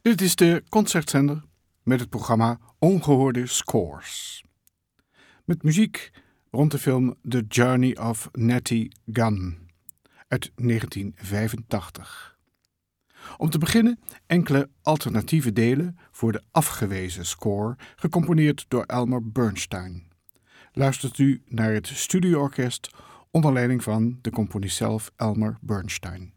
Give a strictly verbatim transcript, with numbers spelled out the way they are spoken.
Dit is de concertzender met het programma Ongehoorde Scores. Met muziek rond de film The Journey of Natty Gunn uit negentien vijfentachtig. Om te beginnen enkele alternatieve delen voor de afgewezen score, gecomponeerd door Elmer Bernstein. Luistert u naar het studioorkest onder leiding van de componist zelf, Elmer Bernstein.